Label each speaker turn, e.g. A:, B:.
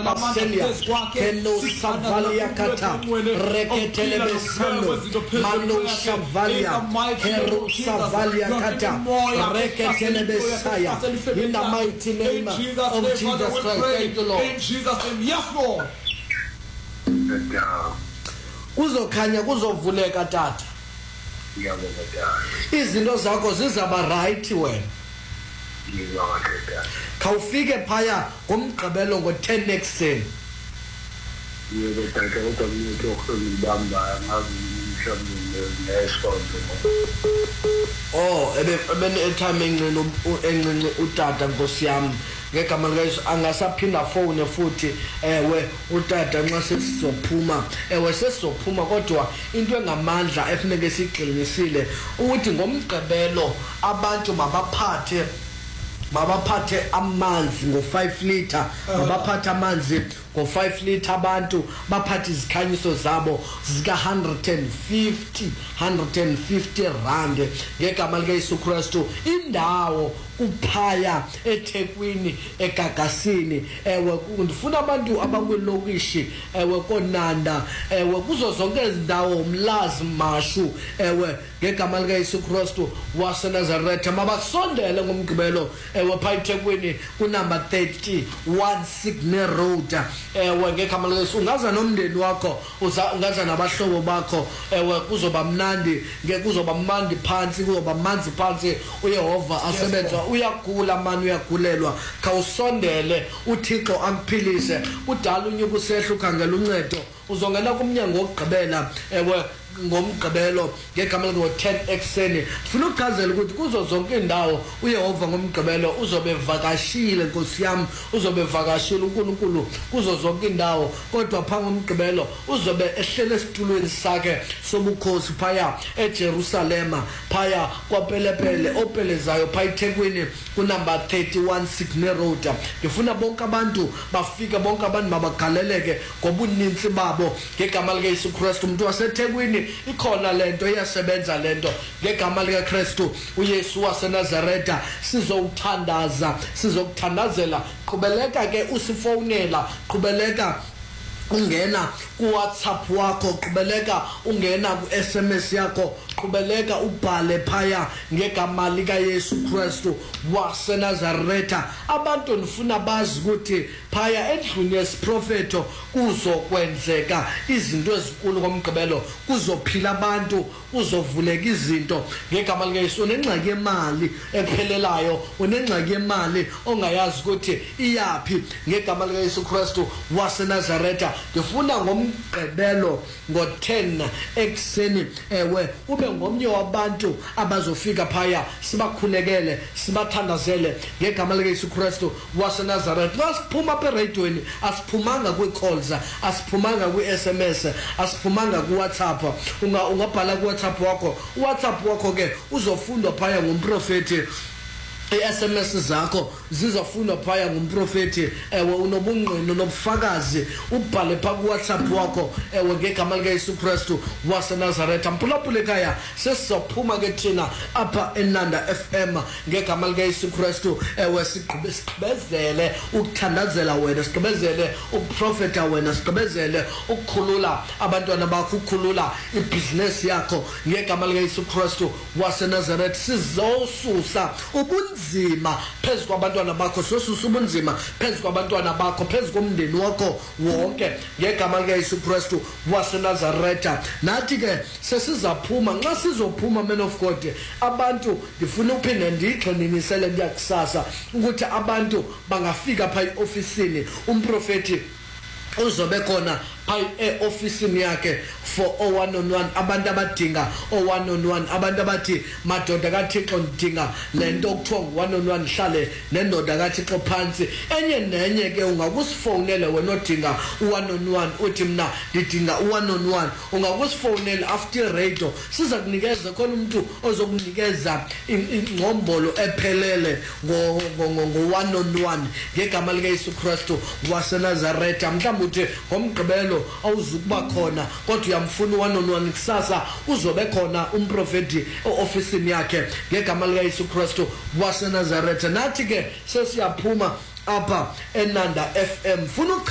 A: Baselia Keno Savalia Kata Reketele Besano Mano Savalia Kero Savalia Kata Reketele Besaya in the mighty name of Jesus Christ. Thank you, Lord.
B: In Jesus' name. Yes, Lord.
A: Kuzokhanya kuzovuleka tata. Izinto zakho zizaba right wena. Khawufike phaya ngomgqibelo ngo10 ekseni. Oh, ebe time encinci utata Nkosi yami ngegama likaYesu angasaphinda phone futhi ewe utata nxa sesizophuma sesizophuma kodwa into engamandla efuneke sigxinisile ukuthi ngomgqibelo abantu mabaphathe amanzi ngo5 liter mabaphathe amanzi ngo5 liter abantu baphathe izikhanyiso zabo zika 150 rand ngegama likaYesu Kristu indawo uphaya eThekwini eGagasini ewe ndifuna abantu abakwelokishi ewe konanda ewe kuzo zonke izindawo umlazi mashu ewe ngegama likaYesu Kristu waseNazaretha mabasondele ngomgqibelo ewe phaya eThekwini kunumber 31 Signal Road ewe ngegama likaYesu ungaza nomndeni wakho ungaza nabahlobo bakho ewe kuzoba mnandi kuzoba mandi phansi kuzoba manzi phansi uYehova asebenza uyagula mani uyagulelwa khawusondele uThixo amphilise udala unyuka usehla ukhangela uncedo uzongena kumnyango wokugqibela ewe ngomgqibelo ngegama ngo10 ekseni ufuna ukuchazela ukuthi kuzo zonke indawo uYehova ngomgqibelo uzobe vakashile Nkosi yami uzobe vakashile uNkulunkulu kuzo zonke indawo kodwa pha ngomgqibelo uzobe ehlele esitulweni sakhe sobukhosi phaya eJerusalema phaya kwapelepele opelezayo phaya eThekwini kunumber 31 Signal Road ngifuna bonke abantu bafike bonke abantu mabagaleleke ngobuninzi babo ngegama likaYesu Kristu umuntu waseThekwini ikhona lento iyasebenza lento ngegama likaKristu uYesu waseNazaretha sizokuthandazela qhubeleka ke usifonela qhubeleka ungena kuWhatsApp wakho qhubeleka ungena kuSMS yakho qhubeleka ubhale phaya ngegama likaYesu Kristu waseNazaretha abantu nifuna bazi ukuthi phaya endlini yesiprofeto kuzokwenzeka izinto ezinkulu ngomgqibelo kuzophila abantu uzovuleka izinto ngegama likaYesu unengxaki yemali ephelelayo unengxaki yemali ongayazi ukuthi iyapi ngegama likaYesu Kristu waseNazaretha ngifuna ngomgqibelo ngo10 ekseni ewe ube ngomnye wabantu abazofika phaya sibakhulekele sibathandazele ngegama likaYesu Kristu waseNazaretha asiphuma pe radioini asiphumanga kwi-calls asiphumanga kwi-SMS asiphumanga ku-WhatsApp ungabhala ku-WhatsApp wakho uWhatsApp wakho ke uzofundwa phaya ngumprofeti SMS zakho zizofundwa phaya ngumprofeti ewe unobungqino nobufakazi ubhale pha kuWhatsApp wakho ewe ngegama likaYesu Kristu waseNazaretha mphulaphula ekhaya sesizophuma ke thina apha eNanda FM ngegama likaYesu Kristu ewe sigqibezele ukuthandazela wena sigqibezele ukuprofeta wena sigqibezele ukukhulula abantwana bakho ukukhulula ibhizinesi yakho ngegama likaYesu Kristu waseNazaretha sizosusa ubunzima phezu kwabantwana bakho sosusa ubunzima phezu kwabantwana bakho phezu komndeni wakho wonke ngegama likaYesu Kristu waseNazaretha nathi ke sesizaphuma nxa sizophuma man of God abantu ndifuna ukuphinde ndigxininisele ndiyakusasa ukuthi abantu bangafika pha eofisini umprofeti uzobe khona phay eofisini yakhe for o1-on-1 abantu abadinga o1-on-1 abantu abathi madoda kaThixo ndidinga lento okuthiwa ngu1-on-1 hlale nendoda kaThixo phansi enye nenye ke ungakusifonela wena odinga u1-on-1 uthi mina ndidinga u1-on-1 ungakusifonela after radio siza kunikeza khona umuntu ozokunikeza ingcombolo ephelele ngo1-on-1 ngegama likaYesu Kristu waseNazaretha mhlawumbe uthi ngomgqibelo awuzukuba khona kodwa uyamfuna u1-on-1 kusasa uzobe khona umprofeti eofisini yakhe ngegama likaYesu Kristu waseNazaretha nathi ke sesiyaphuma apha eNanda FM funa